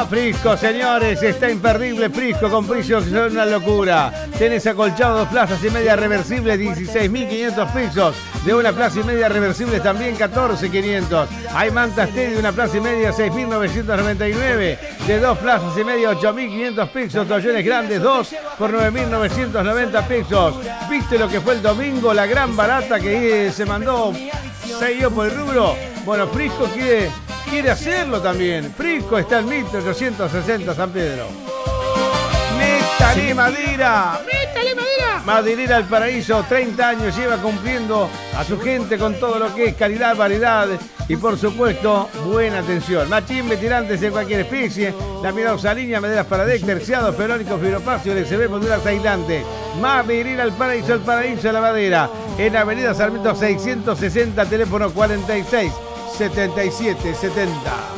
Frisco, señores, está imperdible Frisco con precios que son una locura. Tenés acolchado 2 plazas y media reversibles, 16.500 pesos. De una plaza y media reversible también 14.500. Hay mantas Teddy de una plaza y media 6.999. De 2 plazas y media 8.500 pesos. Toallones grandes 2 por 9.990 pesos. ¿Viste lo que fue el domingo? La gran barata que se mandó, se dio por el rubro. Bueno, Frisco quiere hacerlo también. Frisco está en 1.860 San Pedro. ¡Métale madera! ¡Métale madera! Maderera El Paraíso, 30 años lleva cumpliendo a su gente con todo lo que es calidad, variedad y por supuesto buena atención. Machimbe, tirantes de cualquier especie, laminados línea, maderas para deck, terciados, perónicos, fibropacio, LCB, molduras aislantes. Maderera El Paraíso de la madera. En Avenida Sarmiento 660, teléfono 46 77 70.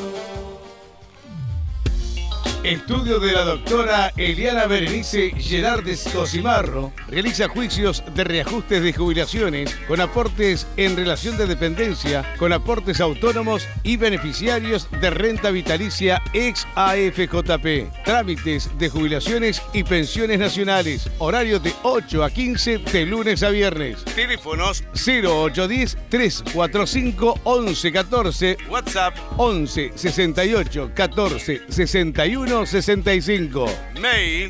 Estudio de la doctora Eliana Berenice Gerardes Cosimarro. Realiza juicios de reajustes de jubilaciones con aportes en relación de dependencia, con aportes autónomos y beneficiarios de renta vitalicia ex AFJP. Trámites de jubilaciones y pensiones nacionales. Horario de 8 a 15 de lunes a viernes. Teléfonos 0810 345 1114. WhatsApp 11 68 14 61 65. Mail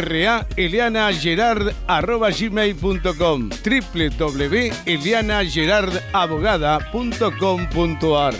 draelianagerard@gmail.com, www.elianagerardabogada.com.ar.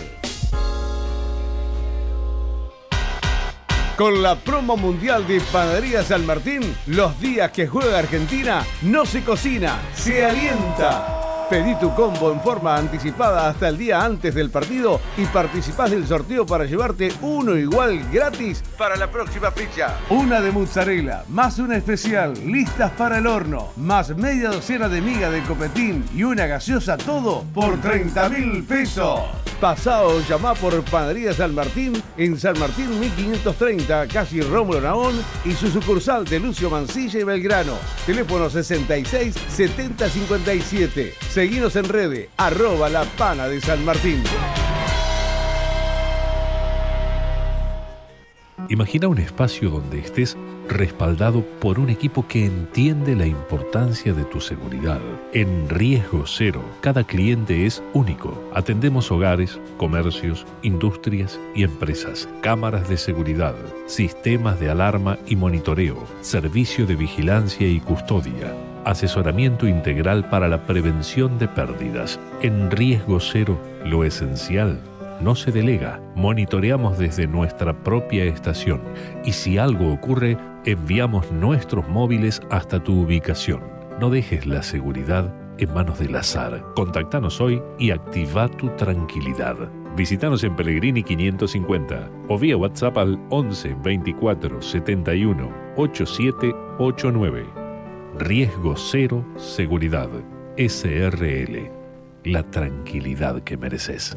Con la promo mundial de Panadería San Martín, los días que juega Argentina no se cocina, se alienta. Pedí tu combo en forma anticipada hasta el día antes del partido y participás del sorteo para llevarte uno igual gratis para la próxima fecha. Una de mozzarella, más una especial, listas para el horno, más media docena de miga de copetín y una gaseosa, todo por 30.000 pesos. Pasá o llamá por Panadería San Martín en San Martín 1530, casi Rómulo Nahón, y su sucursal de Lucio Mancilla y Belgrano. Teléfono 66 70 57. Seguinos en redes, @La Pana de San Martín. Imagina un espacio donde estés respaldado por un equipo que entiende la importancia de tu seguridad. En Riesgo Cero, cada cliente es único. Atendemos hogares, comercios, industrias y empresas. Cámaras de seguridad, sistemas de alarma y monitoreo, servicio de vigilancia y custodia, asesoramiento integral para la prevención de pérdidas. En Riesgo Cero, lo esencial no se delega. Monitoreamos desde nuestra propia estación y si algo ocurre, enviamos nuestros móviles hasta tu ubicación. No dejes la seguridad en manos del azar. Contactanos hoy y activa tu tranquilidad. Visítanos en Pellegrini 550 o vía WhatsApp al 11 24 71 8789. Riesgo Cero Seguridad. SRL. La tranquilidad que mereces.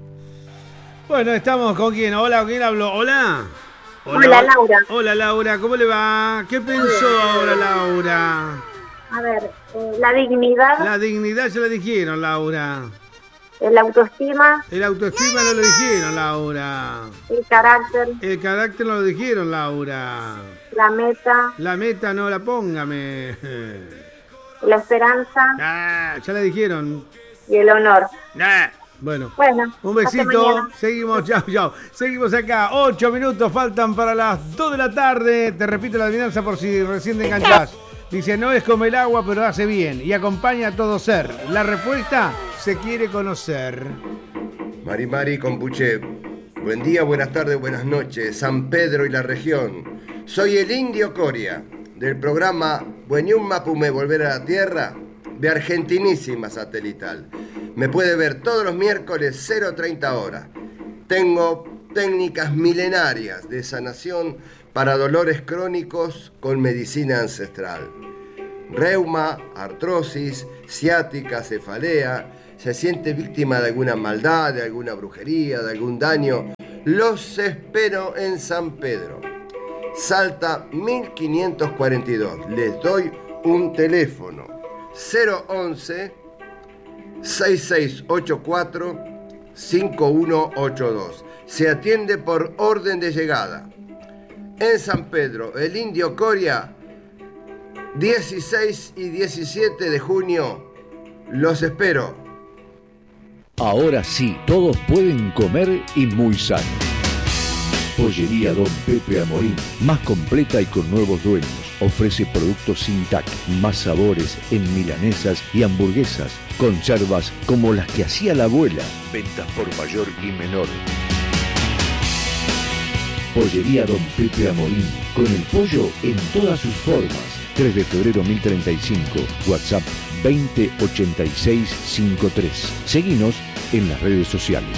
Bueno, estamos con quién. Hola, ¿con quién hablo? Hola. Hola, Laura. Hola, Laura, ¿cómo le va? ¿Qué pensó ahora, Laura? A ver, la dignidad. La dignidad ya la dijeron, Laura. El autoestima. El autoestima no lo dijeron, Laura. El carácter. El carácter no lo dijeron, Laura. La meta. La meta no la póngame. La esperanza. Ya la dijeron. Y el honor. Bueno, un hasta besito, mañana. seguimos, chao. Seguimos acá, 8 minutos faltan para las 2 de la tarde. Te repito la adivinanza por si recién te enganchás. Dice, no es como el agua, pero hace bien y acompaña a todo ser. La respuesta se quiere conocer. Mari Compuche, buen día, buenas tardes, buenas noches, San Pedro y la región. Soy el Indio Coria, del programa Bueñum Mapume Volver a la Tierra, de Argentinísima Satelital. Me puede ver todos los miércoles 0:30 horas. Tengo técnicas milenarias de sanación para dolores crónicos con medicina ancestral. Reuma, artrosis, ciática, cefalea, se siente víctima de alguna maldad, de alguna brujería, de algún daño. Los espero en San Pedro. Salta 1542. Les doy un teléfono. 011 6684 5182. Se atiende por orden de llegada. en San Pedro, el Indio Coria, 16 y 17 de junio. Los espero. Ahora sí, todos pueden comer y muy sano. Pollería Don Pepe Amorín, más completa y con nuevos dueños. Ofrece productos sin TAC, más sabores en milanesas y hamburguesas, conservas como las que hacía la abuela, ventas por mayor y menor. Pollería Don Pepe Amorín, con el pollo en todas sus formas. 3 de febrero 1035, WhatsApp 208653. Seguinos en las redes sociales.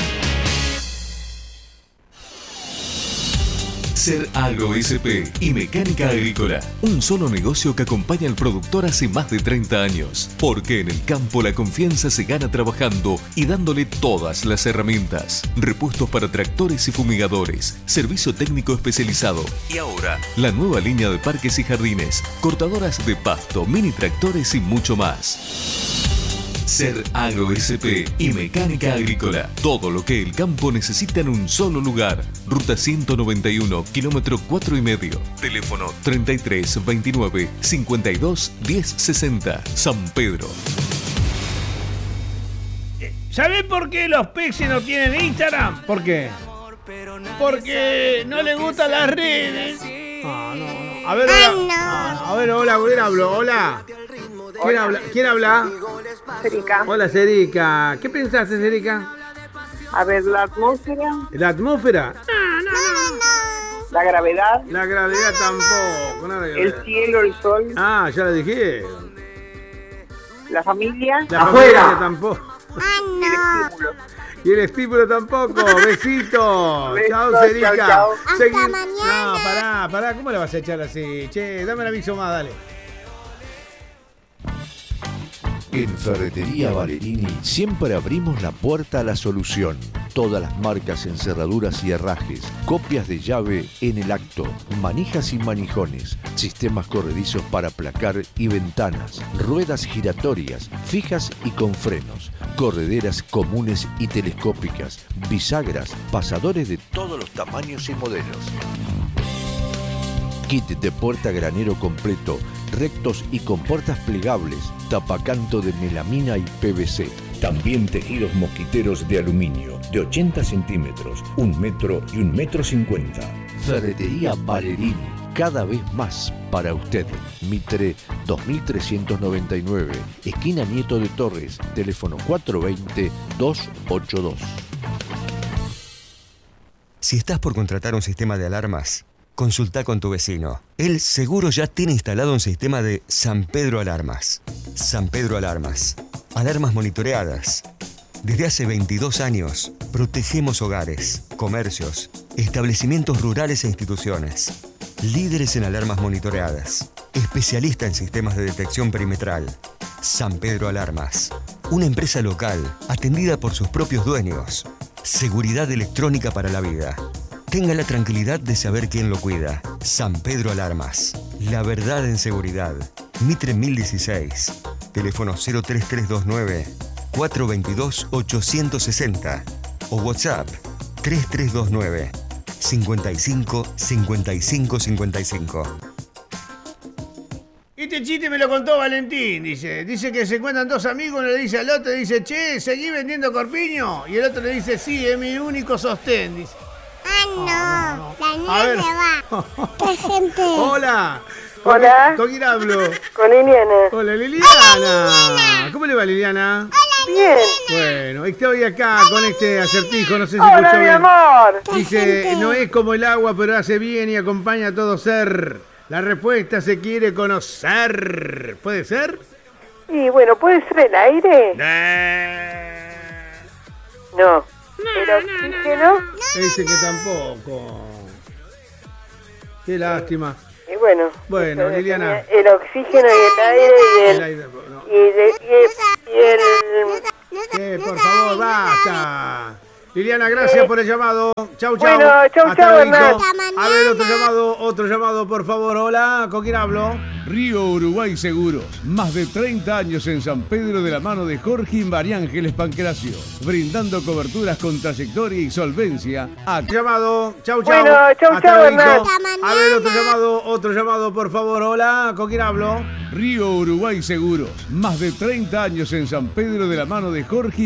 Ser Agro SP y Mecánica Agrícola, un solo negocio que acompaña al productor hace más de 30 años, porque en el campo la confianza se gana trabajando y dándole todas las herramientas. Repuestos para tractores y fumigadores, servicio técnico especializado y ahora la nueva línea de parques y jardines, cortadoras de pasto, mini tractores y mucho más. Ser Agro SP y Mecánica Agrícola. Todo lo que el campo necesita en un solo lugar. Ruta 191, kilómetro 4,5. Teléfono 33 29 52 10 60. San Pedro. ¿Sabés por qué los peces no tienen Instagram? ¿Por qué? Porque no les gustan las redes. No. A ver, hola. A ver, hola, ¿quién hablo? Hola. ¿Quién habla? Cerica. Hola, Cerica. ¿Qué pensaste, Cerica? A ver, la atmósfera, ¿La atmósfera? la gravedad, La gravedad tampoco. Nada de el gravedad. cielo, el sol, Ah, ya la dije. la familia, La familia tampoco. el estímulo. Y el estímulo tampoco. Besito. Besos, Chao, chao, Cerica. chao. Hasta mañana. No, pará. ¿Cómo le vas a echar así? Che, dame un aviso más, dale. En Ferretería Valerini siempre abrimos la puerta a la solución. Todas las marcas en cerraduras y herrajes, copias de llave en el acto, manijas y manijones, sistemas corredizos para placar y ventanas, ruedas giratorias, fijas y con frenos, correderas comunes y telescópicas, bisagras, pasadores de todos los tamaños y modelos. Kit de puerta granero completo, rectos y con puertas plegables, tapacanto de melamina y PVC. También tejidos mosquiteros de aluminio, de 80 centímetros, 1 metro y 1,50 m. Ferretería Valerini, cada vez más para usted. Mitre 2399, esquina Nieto de Torres, teléfono 420-282. Si estás por contratar un sistema de alarmas, consulta con tu vecino. Él seguro ya tiene instalado un sistema de San Pedro Alarmas. San Pedro Alarmas. Alarmas monitoreadas. Desde hace 22 años, protegemos hogares, comercios, establecimientos rurales e instituciones. Líderes en alarmas monitoreadas. Especialista en sistemas de detección perimetral. San Pedro Alarmas. Una empresa local, atendida por sus propios dueños. Seguridad electrónica para la vida. Tenga la tranquilidad de saber quién lo cuida. San Pedro Alarmas. La verdad en seguridad. Mitre 1016. Teléfono 03329 422 860 o WhatsApp 3329 55 55 55. Este chiste me lo contó Valentín, dice. Dice que se encuentran dos amigos, uno le dice al otro, dice, che, ¿seguí vendiendo corpiño? Y el otro le dice, sí, es mi único sostén, dice. No. A La ver. nieve va. ¡Qué gente! Hola. Hola. ¿Con quién hablo? Con Liliana. Hola, Liliana. ¿Cómo le va, Liliana? Bien. Bueno, estoy acá con este acertijo, no sé si Hola, escuchó mi bien. amor. Dice, no es como el agua, pero hace bien y acompaña a todo ser. La respuesta se quiere conocer. ¿Puede ser? Y bueno, ¿puede ser el aire? No. ¿El oxígeno? Dice que tampoco. Qué lástima. Y bueno. Bueno, eso Liliana. definía el oxígeno y el aire El aire, no. y el Por favor, basta. Liliana, gracias por el llamado. Chau, chau. Bueno, chau, Hasta chau, luego. Hernán. Hasta A ver, mañana. otro llamado, por favor. Hola, ¿con quién hablo? Río Uruguay Seguros. Más de 30 años en San Pedro de la mano de Jorge y María Ángeles Pancracio. Brindando coberturas con trayectoria y solvencia. Llamado. Chau, chau. Bueno, chau, Hasta chau, luego. Hernán. Hasta A ver, mañana. otro llamado, por favor. Hola, ¿con quién hablo? Río Uruguay Seguros. Más de 30 años en San Pedro de la mano de Jorge